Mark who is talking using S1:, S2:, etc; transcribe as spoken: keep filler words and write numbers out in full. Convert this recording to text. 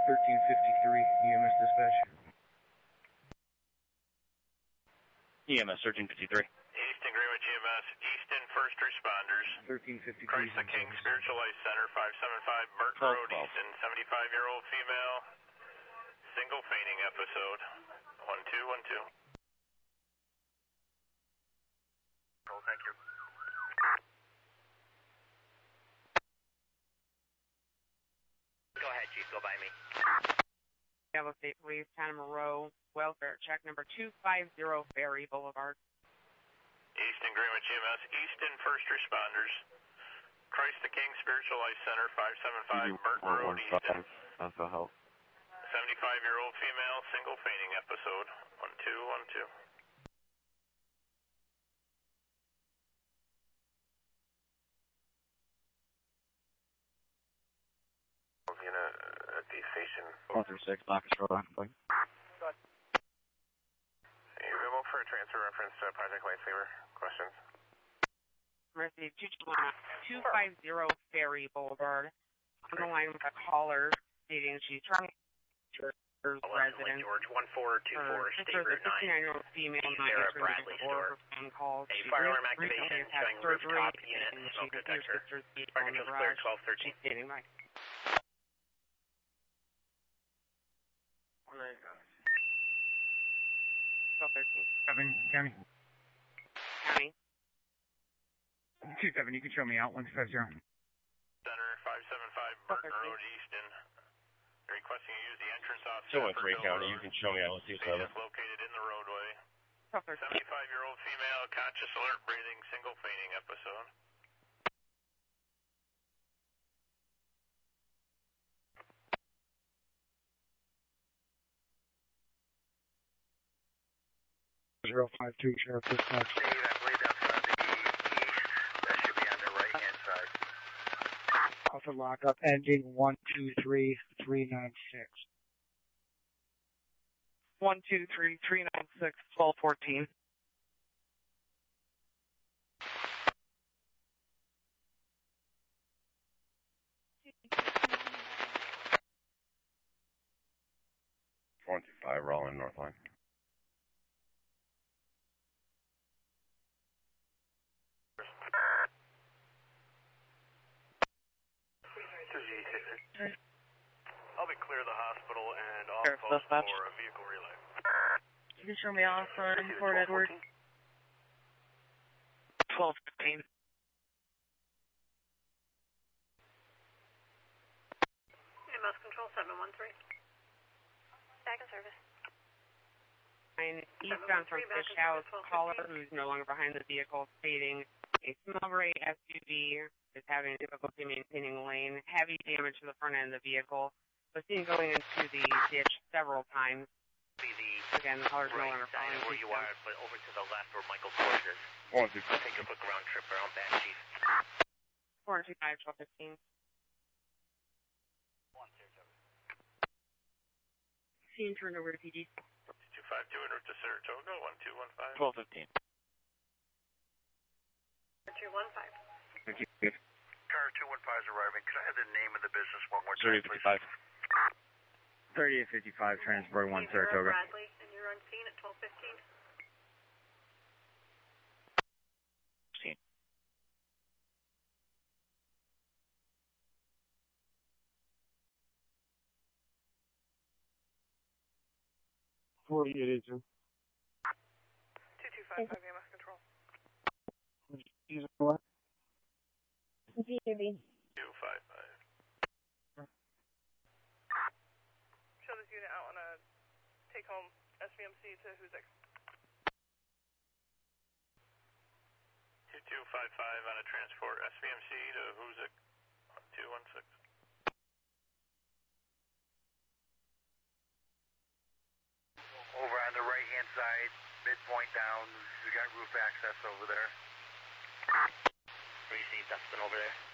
S1: thirteen fifty-three, E M S dispatch.
S2: E M S thirteen fifty-three.
S3: Easton Greenwich E M S, Easton First Responders.
S1: thirteen fifty-three.
S3: Christ the King Spiritual Life Center, five seven five Burton Road, Easton, seventy-five-year-old female, single fainting episode. one two one two. Oh, thank you.
S4: Go ahead, Chief, go by me.
S5: Seattle State Police, Town of Moreau, welfare check number two five zero Ferry Boulevard.
S3: Easton Greenwich E M S, Easton First Responders. Christ the King Spiritual Life Center, five seven five Burton Road, Easton.
S2: Mental health.
S3: seventy-five-year-old female, single fainting episode. one two one two.
S6: In a, at the station.
S2: one three six, Marcus Road, Occupied.
S6: You available for a transfer reference to Project Lifesaver? Questions?
S5: Mercy, two five zero Ferry Boulevard. On the line with a caller stating she's trying to her resident.
S4: George, one four two four, State Route nine.
S5: fifty-nine-year-old female not
S4: Sarah
S5: answering
S4: Bradley
S5: before her phone calls.
S4: A
S5: She
S4: fire alarm
S5: recently
S4: activation
S5: had
S4: showing
S5: surgery
S4: rooftop unit
S5: and
S4: smoke
S5: she her
S4: detector.
S5: sister's vehicle in
S4: Record
S5: the
S4: was clear
S5: garage.
S4: twelve thirteen.
S5: She's standing by. twelve thirteen.
S1: Seven, County.
S5: County.
S1: two seven, you can show me out, one five zero.
S3: Center, five seven five Burton Road, Easton. Requesting you use the entrance off
S2: two one three County, you can show me out, let's see
S3: Station is located in the roadway. seventy-five-year-old female, conscious, alert, breathing, single fainting episode.
S1: zero five two, Sheriff Dispatch.
S6: Dave, I believe that's on the east. That should be on the right-hand side.
S1: Alpha lockup ending one two three three nine six.
S5: One two three three nine six twelve fourteen.
S2: one two five, Rollin, North Line.
S3: I'll be clear of the hospital and off
S5: Sheriff
S3: post
S5: Dispatch.
S3: for a vehicle relay.
S5: You can show me off on Fort Edward. twelve fifteen.
S7: E M S Control seven one three. Back in service.
S5: And eastbound from Fish House, caller who's no longer behind the vehicle stating a small gray S U V is having difficulty maintaining lane, heavy damage to the front end of the vehicle, was seen going into the ditch several times.
S4: Be the
S5: Again, the caller's no
S4: right
S5: longer
S4: side
S5: following
S4: of where you
S5: eastbound.
S4: are, but over to the left where Michael Kors is.
S2: one two
S4: I'll take a quick round trip around back, Chief.
S5: four two five twelve fifteen. Scene turned over to P D.
S3: two five two en route to Saratoga, one two one five.
S2: twelve fifteen.
S7: two one five.
S1: Thank you.
S6: Car two one five is arriving. Could I have the name of the business one more
S2: thirty
S6: time, please?
S2: fifty-five.
S1: thirty-eight fifty-five, transport one,
S7: Sarah
S1: Saratoga.
S7: Bradley, and you're on scene at twelve fifteen.
S1: forty-eight is
S7: two two five five E M S Control.
S1: what?
S7: G B.
S3: two five five.
S7: Show this unit out on a take-home S V M C to Hoosick.
S3: two two five five on a transport S V M C to Hoosick, one two one six.
S6: Over on the right-hand side, midpoint down. We got roof access over there.
S4: Received, that's been over there.